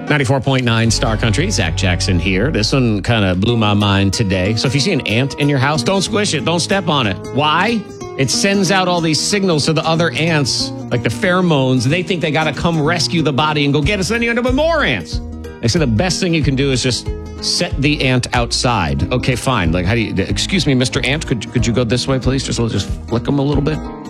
94.9 Star Country, Zach Jackson here. This one kind of blew my mind today. So if you see an ant in your house, don't squish it. Don't step on it. Why? It sends out all these signals to the other ants, like the pheromones. They think they got to come rescue the body and go get us. Then you end up with more ants. They say the best thing you can do is just set the ant outside. Okay, fine. Like, how do you, excuse me, Mr. Ant, could you go this way, please? Just flick them a little bit.